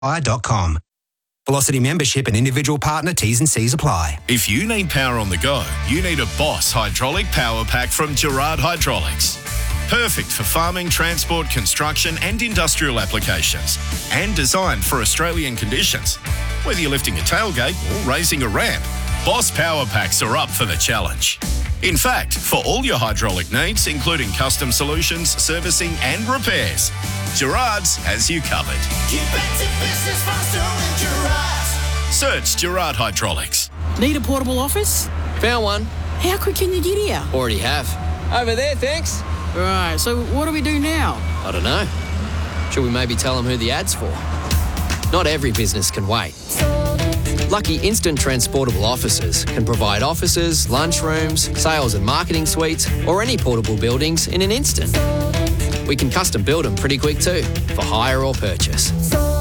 velocity.com. Velocity membership and individual partner T's and C's apply. If you need power on the go, you need a Boss hydraulic power pack from Gerard Hydraulics. Perfect for farming, transport, construction and industrial applications. And designed for Australian conditions. Whether you're lifting a tailgate or raising a ramp, Boss power packs are up for the challenge. In fact, for all your hydraulic needs, including custom solutions, servicing and repairs, Gerard's has you covered. Get back to business faster with Gerard's. Search Gerard Hydraulics. Need a portable office? Found one. How quick can you get here? Already have. Over there, thanks. Right, so what do we do now? I don't know. Should we maybe tell them who the ad's for? Not every business can wait. Lucky Instant Transportable Offices can provide offices, lunchrooms, sales and marketing suites, or any portable buildings in an instant. We can custom build them pretty quick too, for hire or purchase.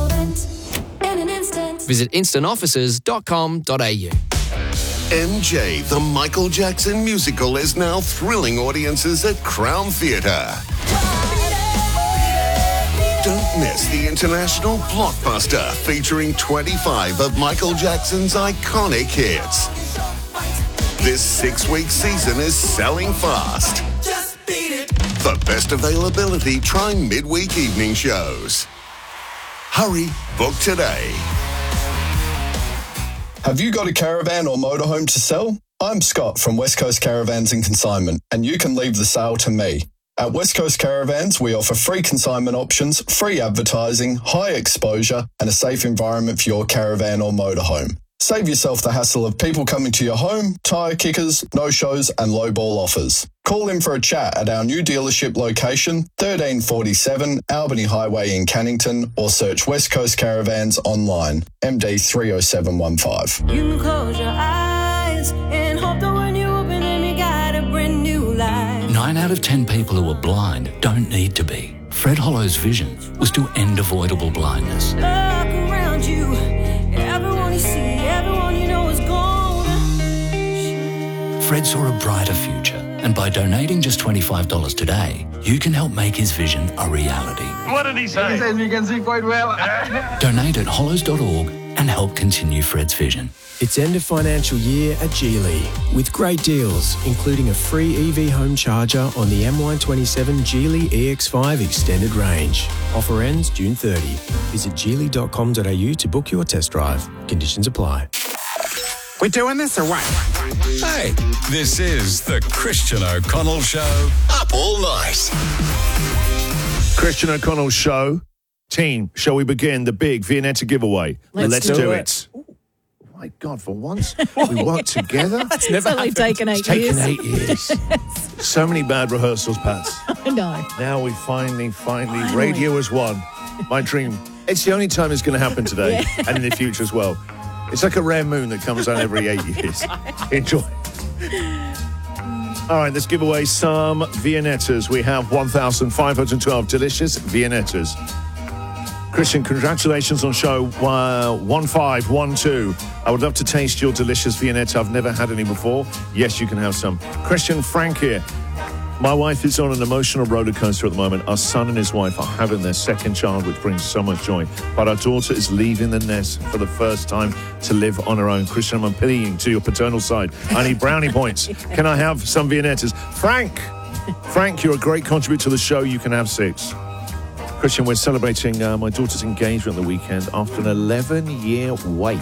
Visit instantoffices.com.au. MJ, the Michael Jackson musical, is now thrilling audiences at Crown Theatre. Don't miss the international blockbuster featuring 25 of Michael Jackson's iconic hits. This 6-week season is selling fast. For best availability, try midweek evening shows. Hurry, book today. Have you got a caravan or motorhome to sell? I'm Scott from West Coast Caravans and Consignment, and you can leave the sale to me. At West Coast Caravans, we offer free consignment options, free advertising, high exposure, and a safe environment for your caravan or motorhome. Save yourself the hassle of people coming to your home, tyre kickers, no-shows, and low-ball offers. Call in for a chat at our new dealership location, 1347 Albany Highway in Cannington, or search West Coast Caravans online, MD 30715. You can close your eyes and hope that when you open them, you got a brand new life. 9 out of 10 people who are blind don't need to be. Fred Hollow's vision was to end avoidable blindness. Look around you, everyone you see, everyone you know is gone. Fred saw a brighter future, and by donating just $25 today, you can help make his vision a reality. What did he say? He says you can see quite well. Donate at hollows.org and help continue Fred's vision. It's end of financial year at Geely with great deals, including a free EV home charger on the MY27 Geely EX5 Extended Range. Offer ends June 30. Visit geely.com.au to book your test drive. Conditions apply. We doing this or what? Hey, this is the Christian O'Connell Show. Up all night. Christian O'Connell Show. Team, shall we begin the big Viennetta giveaway? Let's do it. My God, for once we work together. That's never happened. Taken 8 it's years. taken 8 years. So many bad rehearsals, Pats. I know. Now we finally, radio has won. My dream. It's the only time it's going to happen today and in the future as well. It's like a rare moon that comes on every 8 years. Enjoy. All right, let's give away some Viennettas. We have 1,512 delicious Viennettas. Christian, congratulations on show 1512. I would love to taste your delicious Viennetta. I've never had any before. Yes, you can have some. Christian, Frank here. My wife is on an emotional roller coaster at the moment. Our son and his wife are having their second child, which brings so much joy. But our daughter is leaving the nest for the first time to live on her own. Christian, I'm appealing to your paternal side. I need brownie points. Can I have some Viennettas? Frank, you're a great contributor to the show. You can have 6. Christian, we're celebrating my daughter's engagement the weekend after an 11-year wait.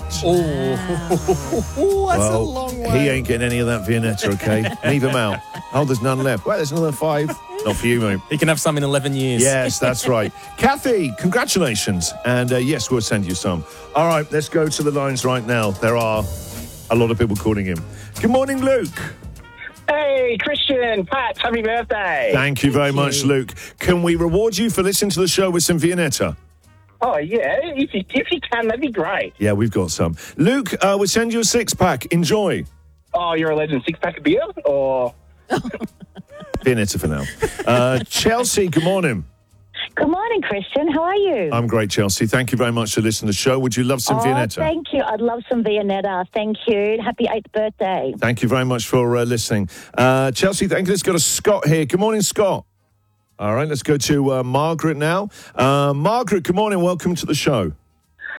Oh, that's a long way. He ain't getting any of that Viennetta, okay? Leave him out. Oh, there's none left. Well, there's another 5. Not for you, mate. He can have some in 11 years. Yes, that's right. Kathy, congratulations. And yes, we'll send you some. All right, let's go to the lines right now. There are a lot of people calling in. Good morning, Luke. Hey, Christian, Pat, happy birthday. Thank you very much, Luke. Can we reward you for listening to the show with some Viennetta? Oh, yeah, if you can, that'd be great. Yeah, we've got some. Luke, we'll send you a 6-pack. Enjoy. Oh, you're a legend. 6-pack of beer? Or... Viennetta for now. Chelsea, good morning. Good morning, Christian. How are you? I'm great, Chelsea. Thank you very much for listening to the show. Would you love some Viennetta? Thank you. I'd love some Viennetta. Thank you. Happy 8th birthday. Thank you very much for listening. Chelsea, thank you. Let's go to Scott here. Good morning, Scott. All right, let's go to Margaret now. Margaret, good morning. Welcome to the show.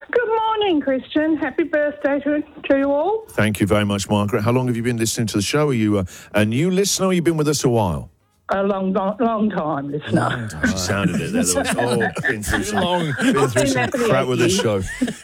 morning, Christian. Happy birthday to you all. Thank you very much, Margaret. How long have you been listening to the show? Are you a new listener or you been with us a while? A long time listener. She sounded it there. Been through some Happy crap with this show.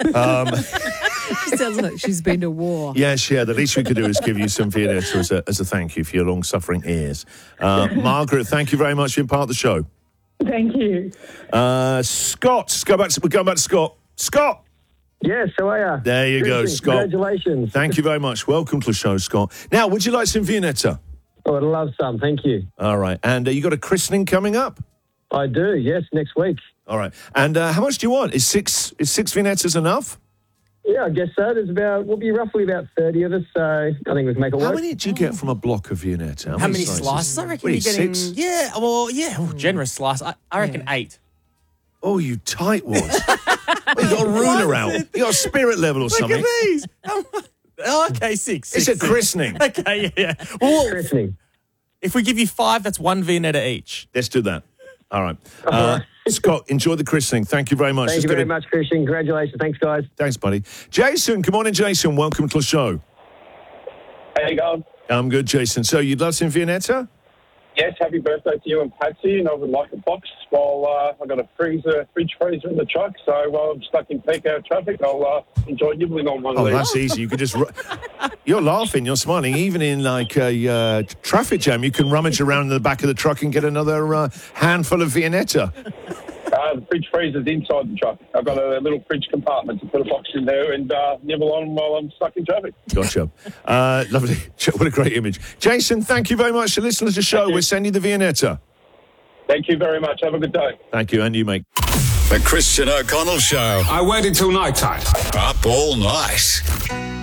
She sounds like she's been to war. Yes, yeah. The least we could do is give you some Viennetta as a thank you for your long-suffering ears. Margaret, thank you very much for being part of the show. Thank you. Scott, we're going back to Scott. Scott! Yes, how are you? There you go, Scott. Congratulations. Thank you very much. Welcome to the show, Scott. Now, would you like some Viennetta? Oh, I'd love some, thank you. All right. And you got a christening coming up? I do, yes, next week. All right. And how much do you want? Is six Viennettas enough? Yeah, I guess so. We'll be roughly about 30 of us, so I think we can make it work. How many do you get from a block of Viennetta? How many slices? I reckon you're getting... 6? Yeah, generous slice. I reckon 8. Oh, you tightwads. You got a ruler out. You got a spirit level or something. Look at these. Oh, okay, 6. It's a christening. Okay, yeah. Well, christening. If we give you 5, that's 1 Viennetta each. Let's do that. All right. Scott, enjoy the christening. Thank you very much. Thank you very much, Christian. Congratulations. Thanks, guys. Thanks, buddy. Jason, good morning, Jason. Welcome to the show. How you going? I'm good, Jason. So you'd love some Viennetta? Yes, happy birthday to you and Patsy, and I would like a box. While I've got a fridge freezer in the truck, so while I'm stuck in peak hour traffic, I'll enjoy nibbling on one of these. Oh, that's easy. You could just... You're laughing, you're smiling. Even in, like, a traffic jam, you can rummage around in the back of the truck and get another handful of Viennetta. The fridge freezer's inside the truck. I've got a little fridge compartment to put a box in there and nibble on while I'm stuck in traffic. Gotcha. Lovely. What a great image. Jason, thank you very much for listening to the show. We'll send you the Viennetta. Thank you very much. Have a good day. Thank you, and you, mate. The Christian O'Connell Show. I waited till night time. Up all night.